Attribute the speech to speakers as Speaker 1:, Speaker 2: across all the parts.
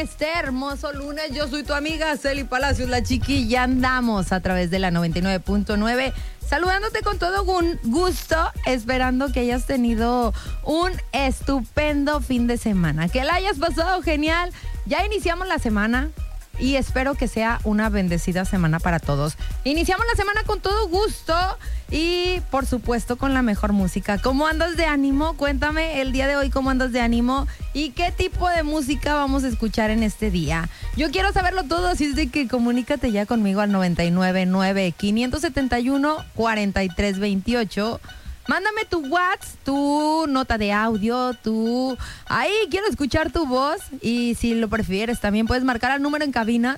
Speaker 1: este hermoso lunes. Yo soy tu amiga Celi Palacios, la chiqui. Ya andamos a través de la 99.9. Saludándote con todo gusto, esperando que hayas tenido un estupendo fin de semana. Que la hayas pasado genial. Ya iniciamos la semana y espero que sea una bendecida semana para todos. Iniciamos la semana con todo gusto y, por supuesto, con la mejor música. ¿Cómo andas de ánimo? Cuéntame el día de hoy cómo andas de ánimo y qué tipo de música vamos a escuchar en este día. Yo quiero saberlo todo, así es de que comunícate ya conmigo al 999-571-4328. Mándame tu WhatsApp, tu nota de audio, ahí quiero escuchar tu voz. Y si lo prefieres, también puedes marcar al número en cabina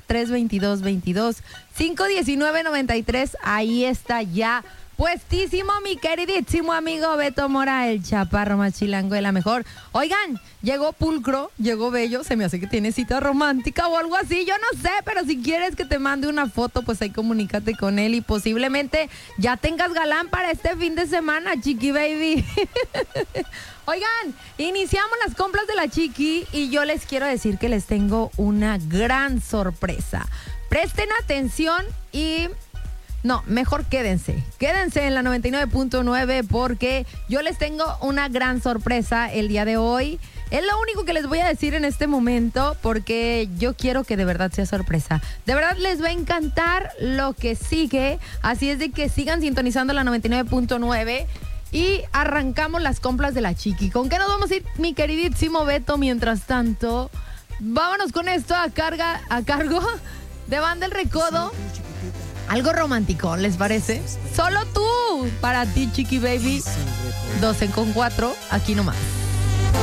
Speaker 1: 322-519-93. Ahí está ya puestísimo mi queridísimo amigo Beto Mora, el chaparro más chilango de la mejor. Oigan, llegó pulcro, llegó bello, se me hace que tiene cita romántica o algo así, yo no sé, pero si quieres que te mande una foto, pues ahí comunícate con él y posiblemente ya tengas galán para este fin de semana, chiqui baby. Oigan, iniciamos las compras de la chiqui y yo les quiero decir que les tengo una gran sorpresa. Presten atención y... no, mejor quédense en la 99.9 porque yo les tengo una gran sorpresa el día de hoy. Es lo único que les voy a decir en este momento porque yo quiero que de verdad sea sorpresa. De verdad les va a encantar lo que sigue, así es de que sigan sintonizando la 99.9 y arrancamos las compras de la chiqui. ¿Con qué nos vamos a ir, mi queridísimo Beto? Mientras tanto, vámonos con esto a cargo de Banda El Recodo. Algo romántico, ¿les parece? Solo tú, para ti, chiqui baby. 12:04, aquí nomás.